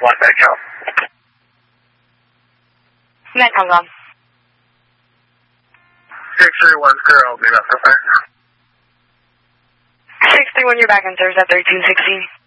1 back out. Net Hong 6310, be back for fire. 631, you're back on service at 1360.